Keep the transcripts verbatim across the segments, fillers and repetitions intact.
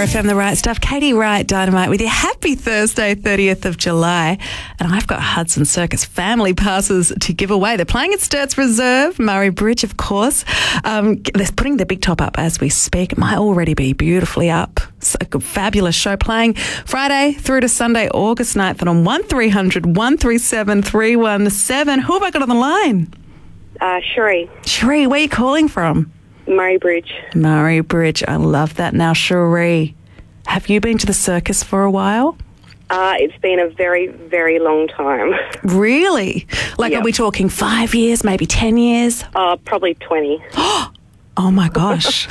Power F M, the right stuff. Katie Wright, Dynamite with you. Happy Thursday, thirtieth of July. And I've got Hudson Circus family passes to give away. They're playing at Sturts Reserve, Murray Bridge, of course. Um, they're putting the big top up as we speak. It might already be beautifully up. It's a fabulous show playing Friday through to Sunday, August ninth. And on one three hundred, one three seven, three one seven. Who have I got on the line? Uh, Sheree. Sheree, where are you calling from? Murray Bridge. Murray Bridge. I love that. Now, Sheree, have you been to the circus for a while? Uh, it's been a very, very long time. Really? Like, Yep. Are we talking five years, maybe ten years? Uh, probably twenty. Oh, my gosh.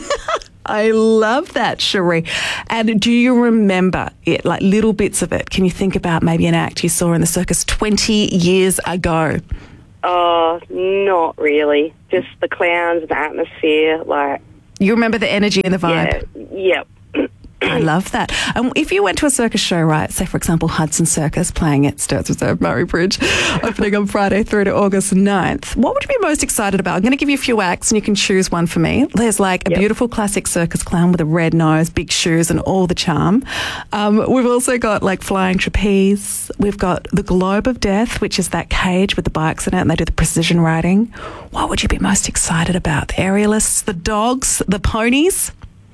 I love that, Sheree. And do you remember it, like little bits of it? Can you think about maybe an act you saw in the circus twenty years ago? Oh, not really. Just the clowns and the atmosphere, like... You remember the energy and the vibe? Yeah, yep. I love that. Um, if you went to a circus show, right, say, for example, Hudson Circus playing at Sturts Reserve, Murray Bridge, opening on Friday through to August ninth, what would you be most excited about? I'm going to give you a few acts and you can choose one for me. There's like a Yep. beautiful classic circus clown with a red nose, big shoes and all the charm. Um, we've also got like flying trapeze. We've got the Globe of Death, which is that cage with the bikes in it and they do the precision riding. What would you be most excited about? The aerialists, the dogs, the ponies?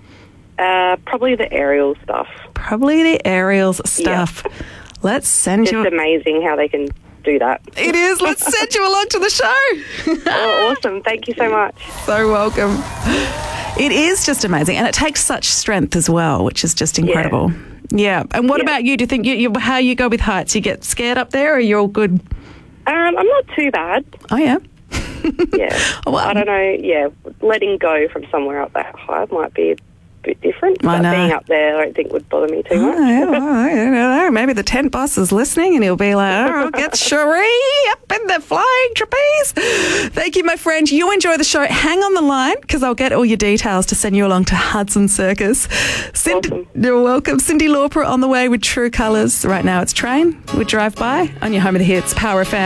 Uh, probably the aerial stuff. Probably the aerials stuff. Let's send Just you... amazing how they can do that. It is. Let's send you along to the show. Oh, awesome. Thank you so much. So welcome. It is just amazing. And it takes such strength as well, which is just incredible. Yeah. And what Yeah. about you? Do you think you, you, how you go with heights? You get scared up there or you're all good? Um, I'm not too bad. Oh, yeah. Yeah. Well, I don't know. Yeah, letting go from somewhere up that high might be a bit different. I But know. being up there, I don't think would bother me too Oh, much. yeah, well, I don't know. Maybe the tent boss is listening and he'll be like, oh, I'll get Sheree up in the flying trapeze. Thank you, my friend. You enjoy the show. Hang on the line because I'll get all your details to send you along to Hudson Circus. Cindy, Awesome. You're welcome. Cindy Lauper on the way with True Colours. Right now it's Train with Drive By on your home of the hits, Power F M.